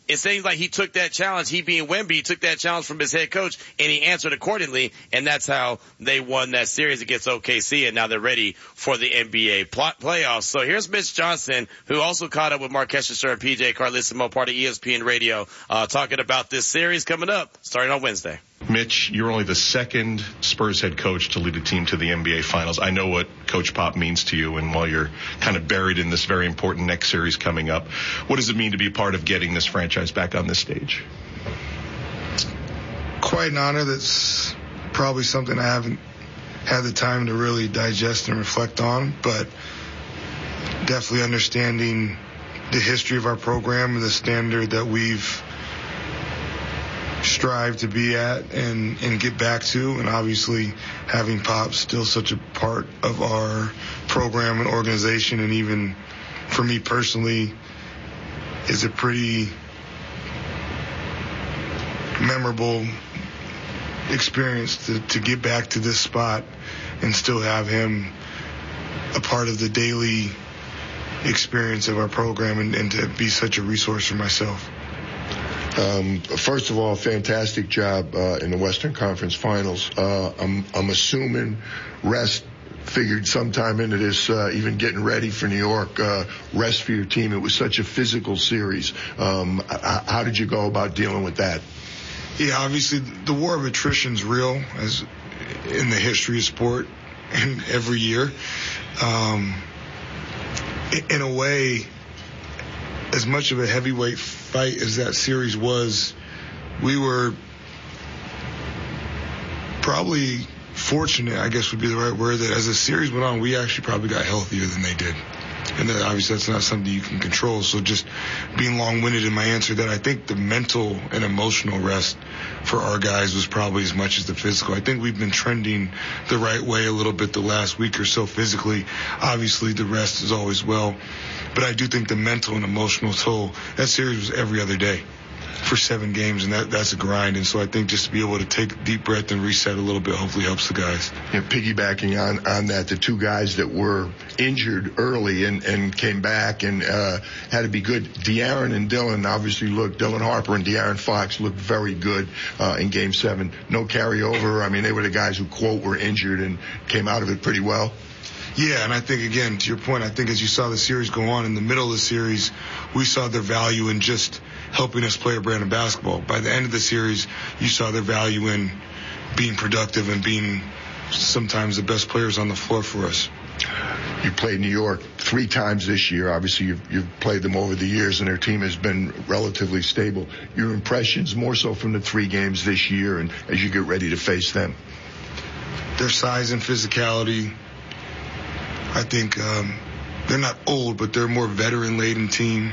it seems like he took that challenge. He being Wemby, he took that challenge from his head coach, and he answered accordingly, and that's how they won that series against OKC, and now they're ready for the NBA playoffs. So here's Mitch Johnson, who also caught up with Mark Kesher and PJ Carlesimo, part of ESPN Radio, talking about this series coming up, starting on Wednesday. Mitch, you're only the second Spurs head coach to lead a team to the NBA Finals. I know what Coach Pop means to you, and while you're kind of buried in this very important next series coming up, what does it mean to be a part of getting this franchise back on this stage? Quite an honor. That's probably something I haven't had the time to really digest and reflect on, but definitely understanding the history of our program and the standard that we've strive to be at and get back to, and obviously having Pop still such a part of our program and organization, and even for me personally is a pretty memorable experience to get back to this spot and still have him a part of the daily experience of our program and to be such a resource for myself. First of all, fantastic job in the Western Conference Finals. I'm assuming rest figured sometime into this, even getting ready for New York, rest for your team. It was such a physical series. How did you go about dealing with that? Yeah, obviously the war of attrition is real, as in the history of sport, and every year. In a way, as much of a heavyweight fight as that series was, we were probably fortunate, I guess would be the right word, that as the series went on, we actually probably got healthier than they did. And that obviously that's not something you can control. So just being long-winded in my answer, that I think the mental and emotional rest for our guys was probably as much as the physical. I think we've been trending the right way a little bit the last week or so physically. Obviously the rest is always well. But I do think the mental and emotional toll, that series was every other day for 7 games, and that's a grind. And so I think just to be able to take a deep breath and reset a little bit hopefully helps the guys. Yeah, piggybacking on that, the 2 guys that were injured early and came back and had to be good. De'Aaron and Dylan obviously Dylan Harper and De'Aaron Fox looked very good in Game 7. No carryover. I mean, they were the guys who, quote, were injured and came out of it pretty well. Yeah, and I think, again, to your point, I think as you saw the series go on, in the middle of the series, we saw their value in just helping us play a brand of basketball. By the end of the series, you saw their value in being productive and being sometimes the best players on the floor for us. You played New York 3 times this year. Obviously, you've played them over the years, and their team has been relatively stable. Your impressions more so from the 3 games this year and as you get ready to face them? Their size and physicality. I think they're not old, but they're a more veteran-laden team.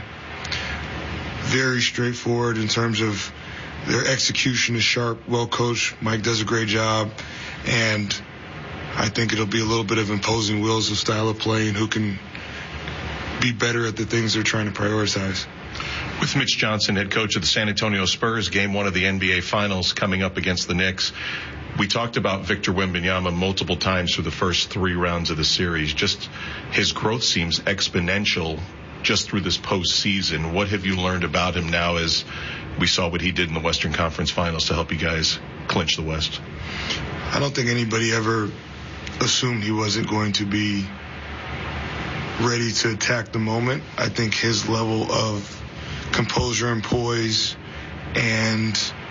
Very straightforward in terms of their execution is sharp, well-coached. Mike does a great job. And I think it'll be a little bit of imposing wills of style of play and who can be better at the things they're trying to prioritize. With Mitch Johnson, head coach of the San Antonio Spurs, Game 1 of the NBA Finals coming up against the Knicks. We talked about Victor Wembanyama multiple times through the first 3 rounds of the series. Just his growth seems exponential just through this postseason. What have you learned about him now as we saw what he did in the Western Conference Finals to help you guys clinch the West? I don't think anybody ever assumed he wasn't going to be ready to attack the moment. I think his level of composure and poise and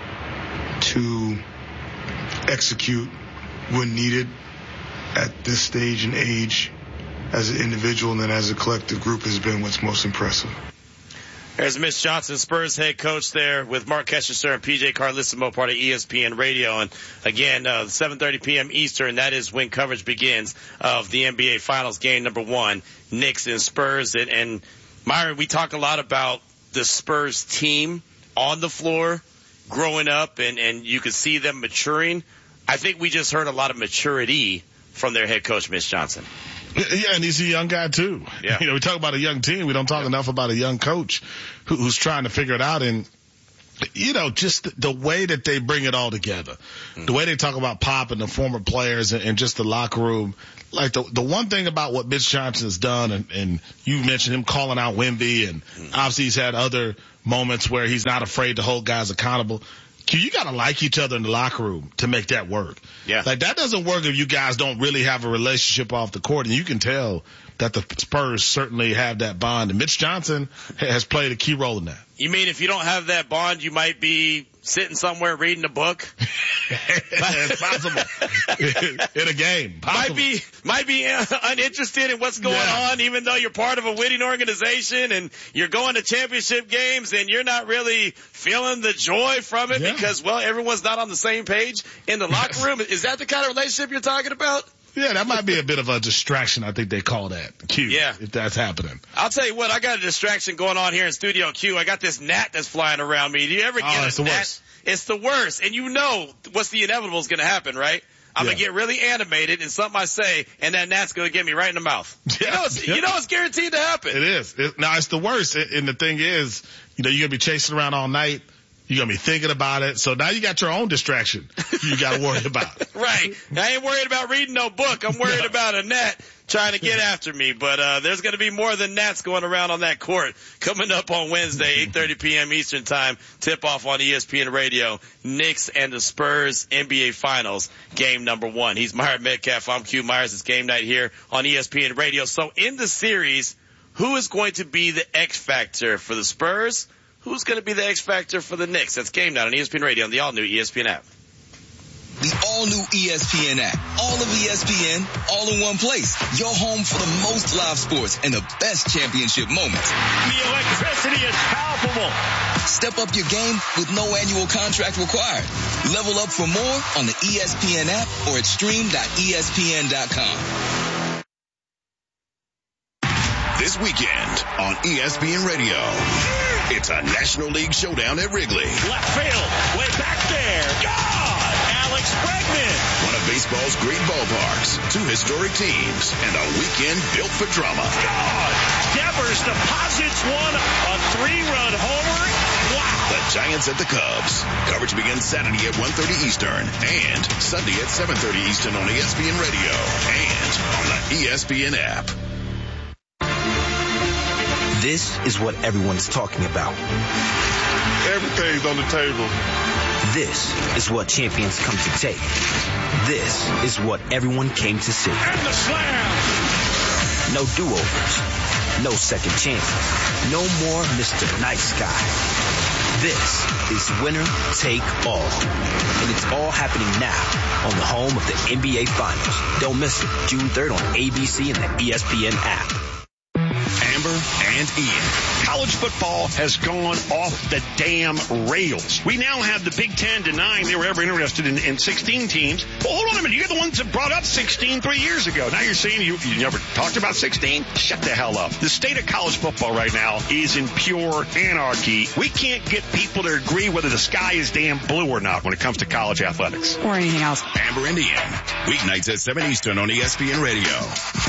to execute when needed at this stage and age as an individual and then as a collective group has been what's most impressive. There's Mitch Johnson, Spurs head coach there with Mark Kesher and PJ Carlesimo, part of ESPN Radio. And again, 7:30 p.m. Eastern, that is when coverage begins of the NBA Finals game number 1, Knicks and Spurs. And Myron, we talk a lot about the Spurs team on the floor growing up, and you could see them maturing. I think we just heard a lot of maturity from their head coach, Mitch Johnson. Yeah, and he's a young guy too. Yeah. We talk about a young team. We don't talk enough about a young coach who's trying to figure it out. And, just the way that they bring it all together, the way they talk about Pop and the former players and just the locker room, like the one thing about what Mitch Johnson has done, and you mentioned him calling out Wemby, and obviously he's had other moments where he's not afraid to hold guys accountable. You got to like each other in the locker room to make that work. Yeah. Like, that doesn't work if you guys don't really have a relationship off the court, and you can tell that the Spurs certainly have that bond, and Mitch Johnson has played a key role in that. You mean if you don't have that bond, you might be sitting somewhere reading a book? It's possible. In a game. Possible. Might be uninterested in what's going on, even though you're part of a winning organization and you're going to championship games and you're not really feeling the joy from it because, well, everyone's not on the same page in the locker room. Is that the kind of relationship you're talking about? Yeah, that might be a bit of a distraction. I think they call that Q. Yeah. If that's happening. I'll tell you what, I got a distraction going on here in Studio Q. I got this gnat that's flying around me. Do you ever get a gnat? Worst. It's the worst. And you know what's the inevitable is going to happen, right? I'm going to get really animated in something I say, and that gnat's going to get me right in the mouth. You know it's guaranteed to happen. It is. It's the worst. And the thing is, you're going to be chasing around all night. You're going to be thinking about it. So now you got your own distraction you got to worry about. Right. I ain't worried about reading no book. I'm worried about a gnat trying to get after me. But there's going to be more than gnats going around on that court. Coming up on Wednesday, 8:30 p.m. Eastern Time, tip-off on ESPN Radio, Knicks and the Spurs NBA Finals, game number 1. He's Myron Metcalf. I'm Q Myers. It's game night here on ESPN Radio. So in the series, who is going to be the X factor for the Spurs? Who's going to be the X factor for the Knicks? That's game night on ESPN Radio on the all-new ESPN app. The all-new ESPN app. All of ESPN, all in one place. Your home for the most live sports and the best championship moments. The electricity is palpable. Step up your game with no annual contract required. Level up for more on the ESPN app or at stream.espn.com. This weekend on ESPN Radio, it's a National League showdown at Wrigley. Left field, way back there. God! Alex Bregman. One of baseball's great ballparks, 2 historic teams, and a weekend built for drama. God! Devers deposits one, a 3-run homer. Wow! The Giants at the Cubs. Coverage begins Saturday at 1:30 Eastern and Sunday at 7:30 Eastern on ESPN Radio and on the ESPN app. This is what everyone's talking about. Everything's on the table. This is what champions come to take. This is what everyone came to see. And the slam! No do-overs. No second chances. No more Mr. Nice Guy. This is winner take all. And it's all happening now on the home of the NBA Finals. Don't miss it. June 3rd on ABC and the ESPN app. Amber and Ian. College football has gone off the damn rails. We now have the Big Ten denying they were ever interested in 16 teams. Well, hold on a minute. You're the ones that brought up 16 3 years ago. Now you're saying you never talked about 16? Shut the hell up. The state of college football right now is in pure anarchy. We can't get people to agree whether the sky is damn blue or not when it comes to college athletics. Or anything else. Amber and Ian. Weeknights at 7 Eastern on ESPN Radio.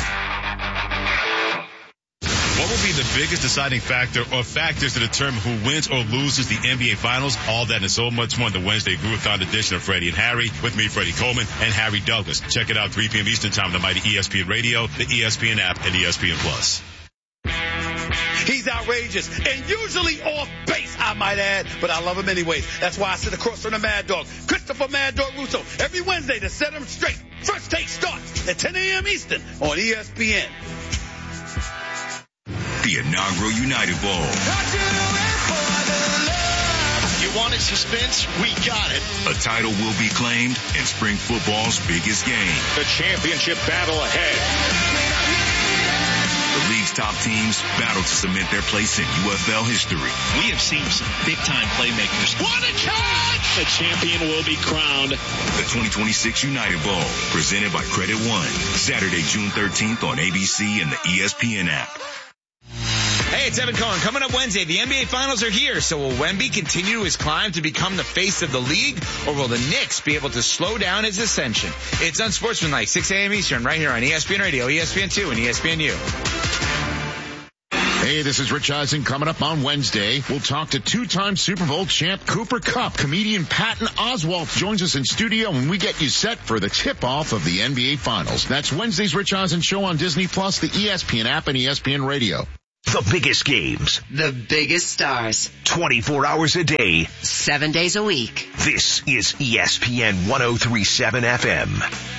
What will be the biggest deciding factor or factors to determine who wins or loses the NBA Finals? All that and so much more on the Wednesday Groovathon edition of Freddie and Harry. With me, Freddie Coleman and Harry Douglas. Check it out 3 p.m. Eastern Time on the mighty ESPN Radio, the ESPN app, and ESPN Plus. He's outrageous and usually off base, I might add, but I love him anyways. That's why I sit across from the Mad Dog, Christopher Mad Dog Russo, every Wednesday to set him straight. First Take starts at 10 a.m. Eastern on ESPN. The inaugural United Bowl. You wanted suspense? We got it. A title will be claimed in spring football's biggest game. The championship battle ahead. The league's top teams battle to cement their place in UFL history. We have seen some big-time playmakers. What a catch! The champion will be crowned. The 2026 United Bowl, presented by Credit One. Saturday, June 13th on ABC and the ESPN app. Hey, it's Evan Cohen. Coming up Wednesday, the NBA Finals are here. So will Wemby continue his climb to become the face of the league, or will the Knicks be able to slow down his ascension? It's Unsportsmanlike, 6 a.m. Eastern, right here on ESPN Radio, ESPN2, and ESPNU. Hey, this is Rich Eisen. Coming up on Wednesday, we'll talk to two-time Super Bowl champ Cooper Kupp. Comedian Patton Oswalt joins us in studio when we get you set for the tip-off of the NBA Finals. That's Wednesday's Rich Eisen Show on Disney+, the ESPN app, and ESPN Radio. The biggest games. The biggest stars. 24 hours a day. 7 days a week. This is ESPN 103.7 FM.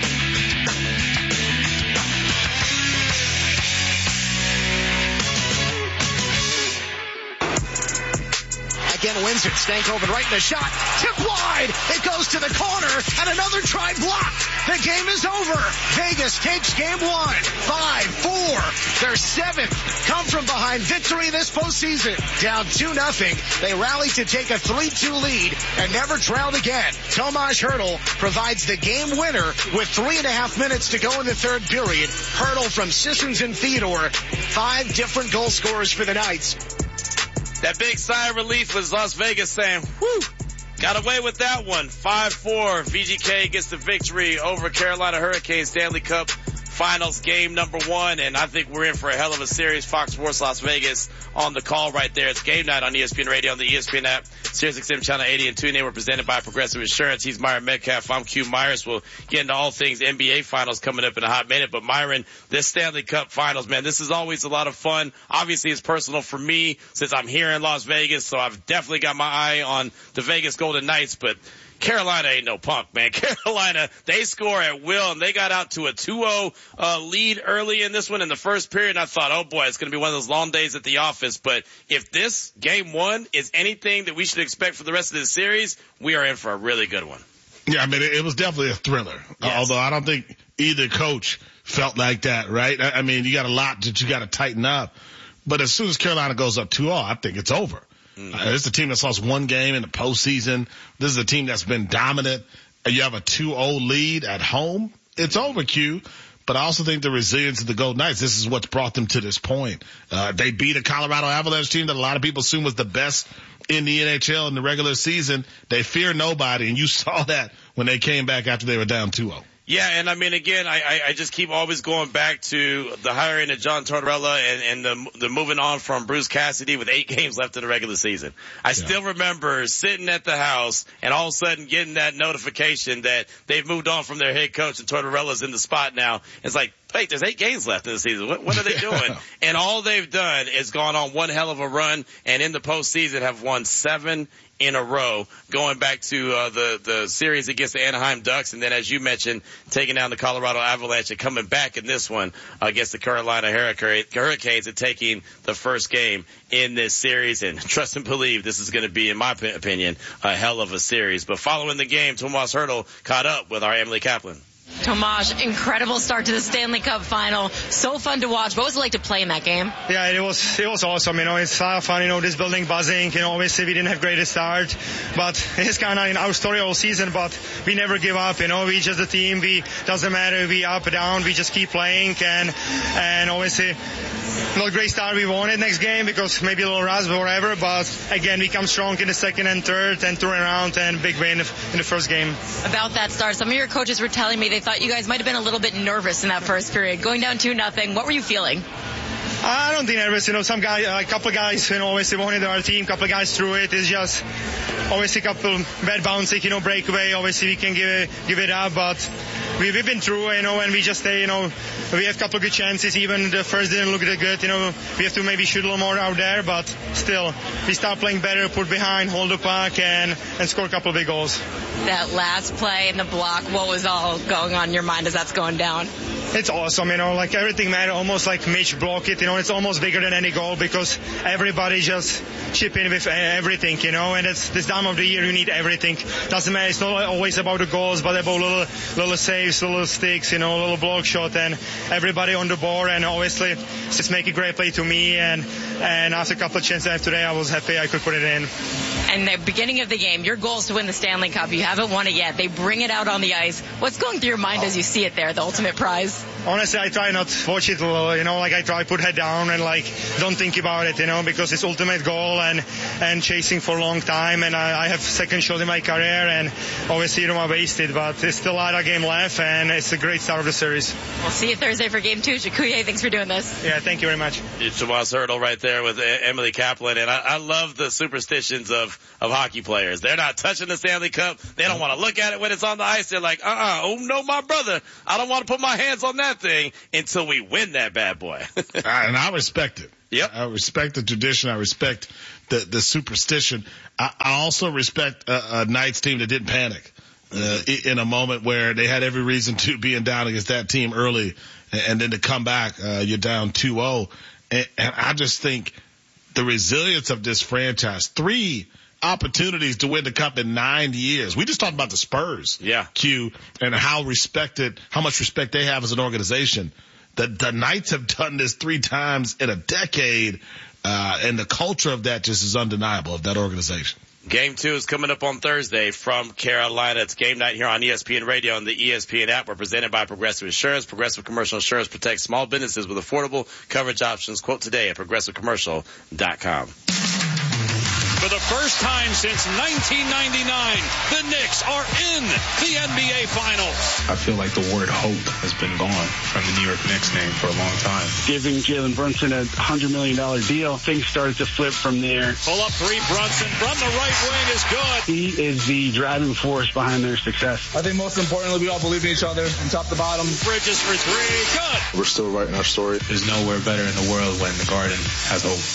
Again, Windsor, Stankoven right in the shot, tip wide, it goes to the corner, and another try blocked. The game is over. Vegas takes game one, 5-4. Their seventh come from behind victory this postseason. Down 2-0. They rallied to take a 3-2 lead and never trailed again. Tomas Hertl provides the game winner with 3.5 minutes to go in the third period. Hertl from Sissons and Theodore, 5 different goal scorers for the Knights. That big sigh of relief was Las Vegas saying, whew, got away with that one. 5-4. VGK gets the victory over Carolina Hurricanes Stanley Cup Finals game number 1. And I think we're in for a hell of a series. Fox Sports Las Vegas on the call right there. It's game night on ESPN Radio on the ESPN app. SiriusXM Channel 80 and TuneIn. We're presented by Progressive Insurance. He's Myron Metcalf. I'm Q Myers. We'll get into all things NBA Finals coming up in a hot minute. But Myron, this Stanley Cup Finals, man, this is always a lot of fun. Obviously, it's personal for me since I'm here in Las Vegas. So I've definitely got my eye on the Vegas Golden Knights. But Carolina ain't no punk, man. Carolina, they score at will, and they got out to a 2-0 lead early in this one in the first period, and I thought, oh boy, it's going to be one of those long days at the office. But if this game 1 is anything that we should expect for the rest of the series, we are in for a really good one. Yeah, I mean, it was definitely a thriller, yes. Although I don't think either coach felt like that, right? I mean, you got a lot that you got to tighten up. But as soon as Carolina goes up 2-0, I think it's over. This is a team that's lost one game in the postseason. This is a team that's been dominant. You have a 2-0 lead at home. It's over, Q. But I also think the resilience of the Golden Knights, this is what's brought them to this point. They beat a Colorado Avalanche team that a lot of people assume was the best in the NHL in the regular season. They fear nobody, and you saw that when they came back after they were down 2-0. Yeah, and I mean, again, I just keep always going back to the hiring of John Tortorella and the moving on from Bruce Cassidy with 8 games left in the regular season. I still remember sitting at the house and all of a sudden getting that notification that they've moved on from their head coach and Tortorella's in the spot now. It's like, wait, there's 8 games left in the season. What are they doing? And all they've done is gone on one hell of a run, and in the postseason have won 7 in a row, going back to the series against the Anaheim Ducks, and then, as you mentioned, taking down the Colorado Avalanche and coming back in this one against the Carolina Hurricanes and taking the first game in this series. And trust and believe this is going to be, in my opinion, a hell of a series. But following the game, Tomas Hertl caught up with our Emily Kaplan. Tomas, incredible start to the Stanley Cup final. So fun to watch. What was it like to play in that game? Yeah, it was awesome. It's a lot of fun, this building buzzing. Obviously we didn't have greatest start, but it's kind of in our story all season, but we never give up. We just a team. Doesn't matter. We up, down. We just keep playing, and obviously not a great start. We won it next game because maybe a little rust or whatever, but again, we come strong in the second and third and turn around and big win in the first game. About that start, some of your coaches were telling me they thought you guys might have been a little bit nervous in that first period. Going down 2-0, what were you feeling? I don't think nervous. Some guys, a couple of guys, obviously wanted our team. A couple of guys threw it. It's just obviously a couple bad bounces, breakaway. Obviously we can give it up, but we've been through, and we just stay, we have a couple of good chances. Even the first didn't look that good. We have to maybe shoot a little more out there, but still, we start playing better, put behind, hold the puck, and score a couple of big goals. That last play in the block, what was all going on in your mind as that's going down? It's awesome, everything matters, almost like Mitch blocked it, it's almost bigger than any goal because everybody just chip in with everything, and it's this time of the year you need everything. Doesn't matter, it's not always about the goals, but about little saves, little sticks, little block shot, and everybody on the board, and obviously just make a great play to me, and after a couple of chances I have today, I was happy I could put it in. And the beginning of the game, your goal is to win the Stanley Cup. You haven't won it yet. They bring it out on the ice. What's going through your mind as you see it there, the ultimate prize? Honestly, I try not to watch it, I try to put head down and don't think about it, because it's ultimate goal and chasing for a long time, and I have second shot in my career, and obviously, I wasted, but there's still a lot of game left, and it's a great start of the series. We'll see you Thursday for game 2. Shikuye, thanks for doing this. Yeah, thank you very much. It's Tomas Hertl right there with Emily Kaplan, and I love the superstitions of hockey players. They're not touching the Stanley Cup. They don't want to look at it when it's on the ice. They're like, oh no, my brother, I don't want to put my hands on that thing until we win that bad boy. And I respect it. Yep. I respect the tradition. I respect the superstition. I also respect a Knights team that didn't panic in a moment where they had every reason to being down against that team early, and then to come back, you're down 2-0. And I just think the resilience of this franchise, 3 opportunities to win the cup in 9 years. We just talked about the Spurs. Yeah. Q, and how much respect they have as an organization. The Knights have done this 3 times in a decade, and the culture of that just is undeniable, of that organization. Game 2 is coming up on Thursday from Carolina. It's game night here on ESPN Radio and the ESPN app. We're presented by Progressive Insurance. Progressive Commercial Insurance protects small businesses with affordable coverage options. Quote today at progressivecommercial.com. For the first time since 1999, the Knicks are in the NBA Finals. I feel like the word hope has been gone from the New York Knicks name for a long time. Giving Jalen Brunson a $100 million deal, things started to flip from there. Pull up 3, Brunson from the right wing is good. He is the driving force behind their success. I think most importantly, we all believe in each other from top to bottom. Bridges for 3, good. We're still writing our story. There's nowhere better in the world when the Garden has hope.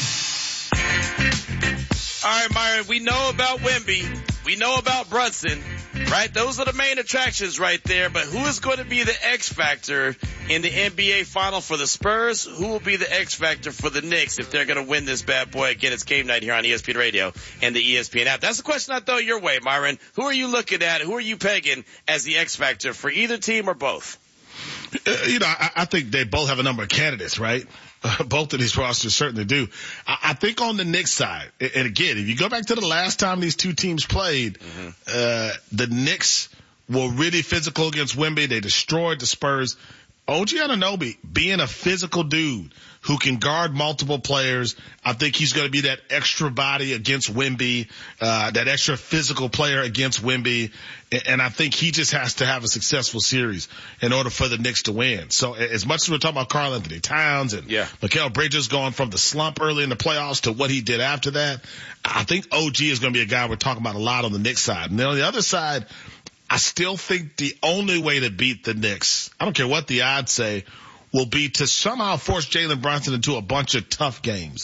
All right, Myron, we know about Wemby. We know about Brunson, right? Those are the main attractions right there. But who is going to be the X factor in the NBA final for the Spurs? Who will be the X factor for the Knicks if they're going to win this bad boy? Again, it's game night here on ESPN Radio and the ESPN app. That's the question I throw your way, Myron. Who are you looking at? Who are you pegging as the X factor for either team or both? I think they both have a number of candidates, right? Both of these rosters certainly do. I think on the Knicks side, and again, if you go back to the last time these two teams played, the Knicks were really physical against Wemby. They destroyed the Spurs. OG Anunoby, being a physical dude who can guard multiple players, I think he's going to be that extra body against Wemby, that extra physical player against Wemby. And I think he just has to have a successful series in order for the Knicks to win. So as much as we're talking about Karl Anthony Towns and Mikal Bridges going from the slump early in the playoffs to what he did after that, I think OG is going to be a guy we're talking about a lot on the Knicks side. And then on the other side, I still think the only way to beat the Knicks, I don't care what the odds say, will be to somehow force Jalen Brunson into a bunch of tough games,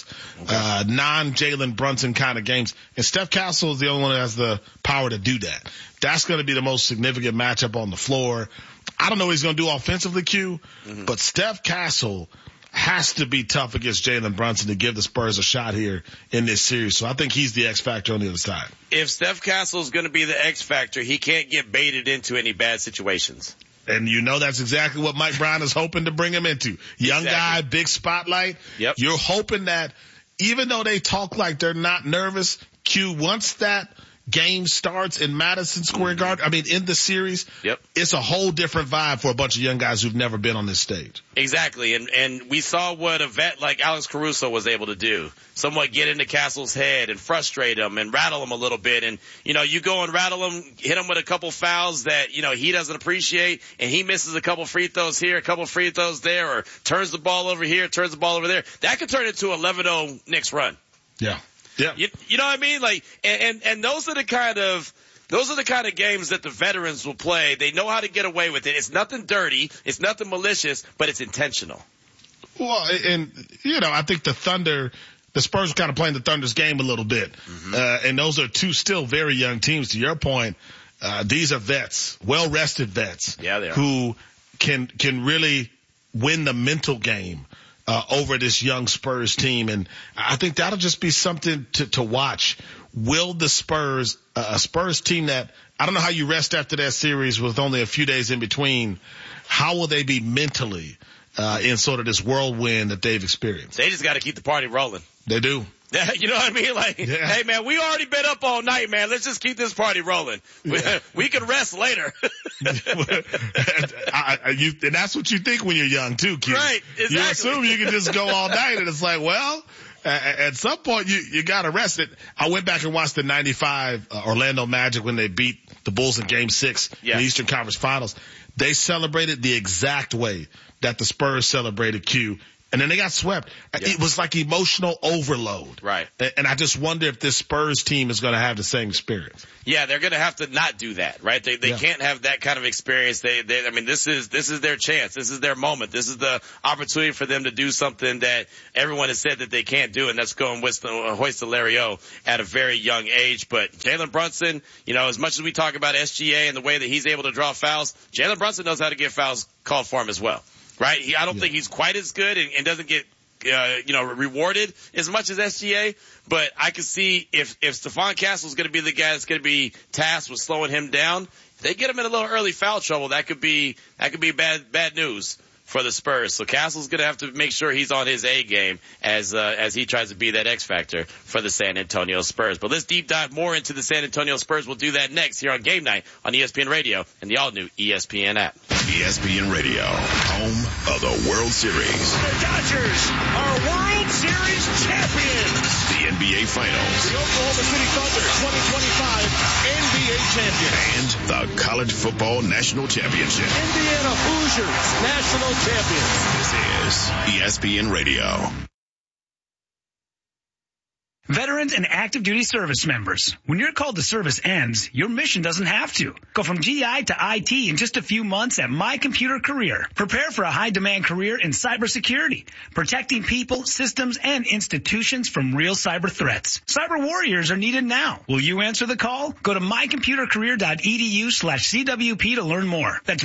non-Jalen Brunson kind of games. And Steph Castle is the only one that has the power to do that. That's going to be the most significant matchup on the floor. I don't know what he's going to do offensively, Q, but Steph Castle has to be tough against Jalen Brunson to give the Spurs a shot here in this series. So I think he's the X factor on the other side. If Steph Castle is going to be the X factor, he can't get baited into any bad situations. And that's exactly what Mike Brown is hoping to bring him into. Young guy, big spotlight. Yep. You're hoping that even though they talk like they're not nervous, once that game starts in Madison Square Garden, in the series, it's a whole different vibe for a bunch of young guys who've never been on this stage. Exactly. And we saw what a vet like Alex Caruso was able to do. Somewhat get into Castle's head and frustrate him and rattle him a little bit. And, you go and rattle him, hit him with a couple fouls that, he doesn't appreciate, and he misses a couple free throws here, a couple free throws there, or turns the ball over here, turns the ball over there. That could turn into an 11-0 Knicks run. Yeah. Yeah. You know what I mean? And those are the kind of games that the veterans will play. They know how to get away with it. It's nothing dirty. It's nothing malicious, but it's intentional. Well, and, I think the Spurs are kind of playing the Thunder's game a little bit. And those are two still very young teams. To your point, these are vets, well-rested vets. Yeah, they are. Who can really win the mental game over this young Spurs team. And I think that'll just be something to watch. Will the Spurs, a Spurs team that, I don't know how you rest after that series with only a few days in between, how will they be mentally in sort of this whirlwind that they've experienced? They just got to keep the party rolling. They do. You know what I mean? Like, hey, man, we already been up all night, man. Let's just keep this party rolling. We can rest later. And that's what you think when you're young, too, Q. Right, exactly. You assume you can just go all night, and it's like, well, at some point you got to rest it. I went back and watched the 95 Orlando Magic when they beat the Bulls in Game 6 in the Eastern Conference Finals. They celebrated the exact way that the Spurs celebrated, Q. And then they got swept. Yeah. It was like emotional overload. Right. And I just wonder if this Spurs team is going to have the same experience. Yeah, they're going to have to not do that, right? They can't have that kind of experience. I mean, this is their chance. This is their moment. This is the opportunity for them to do something that everyone has said that they can't do, and that's go and hoist the Larry-O at a very young age. But Jalen Brunson, as much as we talk about SGA and the way that he's able to draw fouls, Jalen Brunson knows how to get fouls called for him as well. Right? I don't think he's quite as good and doesn't get, rewarded as much as SGA, but I could see if Stephon Castle's going to be the guy that's going to be tasked with slowing him down, if they get him in a little early foul trouble, that could be bad news for the Spurs. So Castle's going to have to make sure he's on his A game as he tries to be that X factor for the San Antonio Spurs. But let's deep dive more into the San Antonio Spurs. We'll do that next here on Game Night on ESPN Radio and the all-new ESPN app. ESPN Radio, home of the World Series. The Dodgers are World Series champions. The NBA Finals. The Oklahoma City Thunder 2025 NBA champion. And the College Football National Championship. Indiana Hoosiers national champions. This is ESPN Radio. Veterans and active duty service members, when your call to service ends, your mission doesn't have to. Go from GI to IT in just a few months at My Computer Career. Prepare for a high-demand career in cybersecurity, protecting people, systems, and institutions from real cyber threats. Cyber warriors are needed now. Will you answer the call? Go to mycomputercareer.edu/CWP to learn more. That's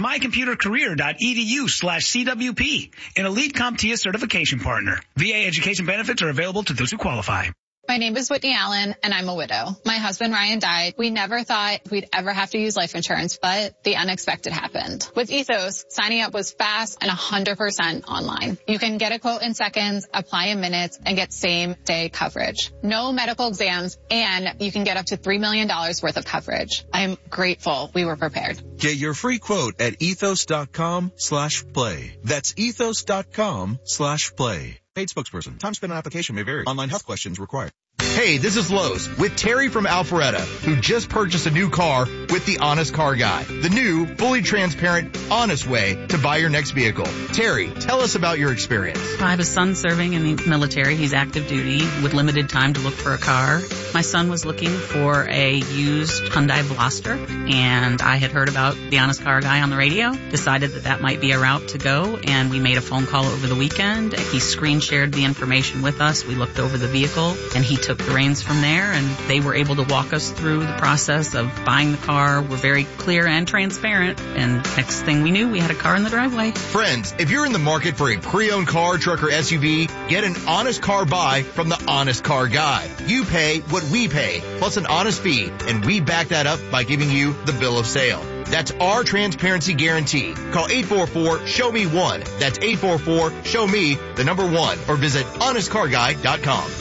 mycomputercareer.edu/CWP, an elite CompTIA certification partner. VA education benefits are available to those who qualify. My name is Whitney Allen, and I'm a widow. My husband, Ryan, died. We never thought we'd ever have to use life insurance, but the unexpected happened. With Ethos, signing up was fast and 100% online. You can get a quote in seconds, apply in minutes, and get same-day coverage. No medical exams, and you can get up to $3 million worth of coverage. I'm grateful we were prepared. Get your free quote at ethos.com/play. That's ethos.com/play. Paid spokesperson. Time spent on application may vary. Online health questions required. Hey, this is Lowe's with Terry from Alpharetta, who just purchased a new car with the Honest Car Guy. The new, fully transparent, honest way to buy your next vehicle. Terry, tell us about your experience. I have a son serving in the military. He's active duty with limited time to look for a car. My son was looking for a used Hyundai Veloster, and I had heard about the Honest Car Guy on the radio, decided that might be a route to go, and we made a phone call over the weekend. He screen shared the information with us. We looked over the vehicle, and he took the reins from there, and they were able to walk us through the process of buying the car. We're very clear and transparent, and next thing we knew, we had a car in the driveway. Friends, if you're in the market for a pre-owned car, truck, or SUV, get an honest car buy from the Honest Car Guy. You pay what we pay, plus an honest fee, and we back that up by giving you the bill of sale. That's our transparency guarantee. Call 844-SHOW-ME-1. That's 844-SHOW-ME1, or visit honestcarguy.com.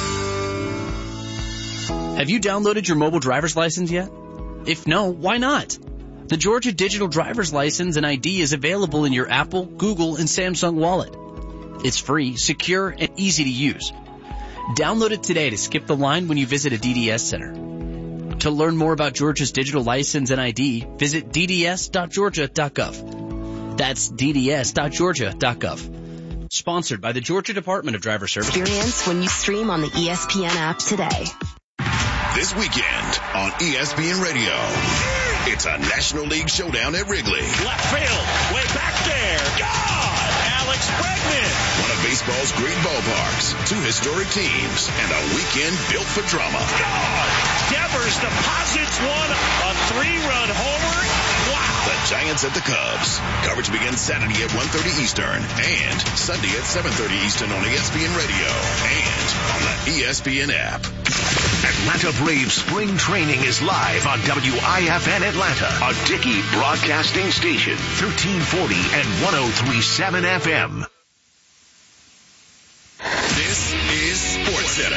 Have you downloaded your mobile driver's license yet? If no, why not? The Georgia Digital Driver's License and ID is available in your Apple, Google, and Samsung wallet. It's free, secure, and easy to use. Download it today to skip the line when you visit a DDS center. To learn more about Georgia's digital license and ID, visit dds.georgia.gov. That's dds.georgia.gov. Sponsored by the Georgia Department of Driver Services. Experience when you stream on the ESPN app today. This weekend on ESPN Radio, it's a National League showdown at Wrigley. Left field, way back there. God! Alex Bregman. One of baseball's great ballparks, two historic teams, and a weekend built for drama. God! Devers deposits one, a 3-run homer. Wow! The Giants at the Cubs. Coverage begins Saturday at 1:30 Eastern and Sunday at 7:30 Eastern on ESPN Radio and on the ESPN app. Atlanta Braves spring training is live on WIFN Atlanta, a Dickey broadcasting station, 1340 and 103.7 FM. This is Sports Center.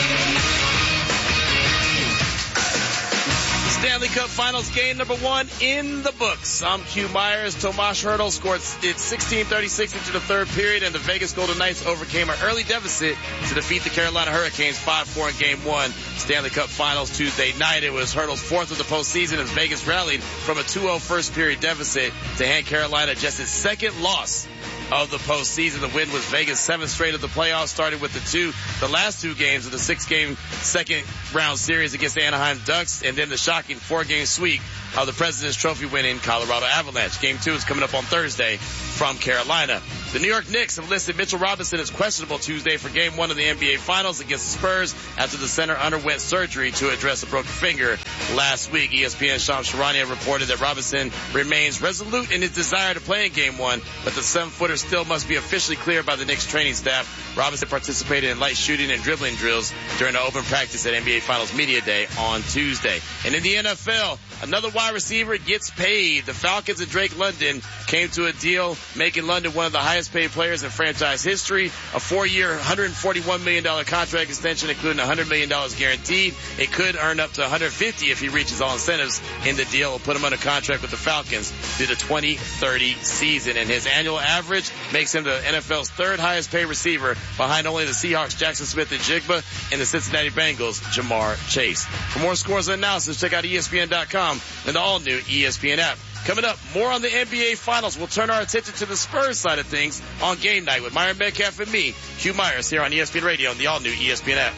Stanley Cup Finals game number 1 in the books. I'm Q Myers. Tomas Hertl scored 16:36 into the third period, and the Vegas Golden Knights overcame an early deficit to defeat the Carolina Hurricanes 5-4 in Game 1. Stanley Cup Finals Tuesday night. It was Hertl's fourth of the postseason as Vegas rallied from a 2-0 first period deficit to hand Carolina just its second loss of the postseason. The win was Vegas' seventh straight of the playoffs, started with the last two games of the 6-game second round series against the Anaheim Ducks, and then the shocking 4-game sweep of the President's Trophy winning Colorado Avalanche. Game 2 is coming up on Thursday from Carolina. The New York Knicks have listed Mitchell Robinson as questionable Tuesday for Game 1 of the NBA Finals against the Spurs after the center underwent surgery to address a broken finger last week. ESPN's Shams Charania reported that Robinson remains resolute in his desire to play in Game 1, but the 7-footer still must be officially cleared by the Knicks training staff. Robinson participated in light shooting and dribbling drills during the open practice at NBA Finals Media Day on Tuesday. And in the NFL, another wide receiver gets paid. The Falcons and Drake London came to a deal making London one of the highest paid players in franchise history. A 4-year, $141 million contract extension, including $100 million guaranteed. It could earn up to $150 if he reaches all incentives in the deal. Will put him under contract with the Falcons through the 2030 season. And his annual average makes him the NFL's third highest paid receiver, behind only the Seahawks' Jackson Smith and Jigba and the Cincinnati Bengals' Jamar Chase. For more scores and analysis, check out ESPN.com and the all-new ESPN app. Coming up, more on the NBA Finals. We'll turn our attention to the Spurs side of things on Game Night with Myron Metcalf and me, Q Myers, here on ESPN Radio and the all-new ESPN app.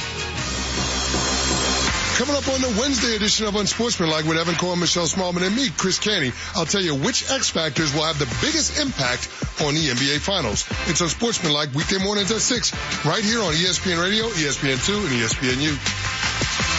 Coming up on the Wednesday edition of Unsportsmanlike with Evan Cohen, Michelle Smallman, and me, Chris Canty, I'll tell you which X Factors will have the biggest impact on the NBA Finals. It's Unsportsmanlike weekday mornings at 6, right here on ESPN Radio, ESPN2, and ESPNU.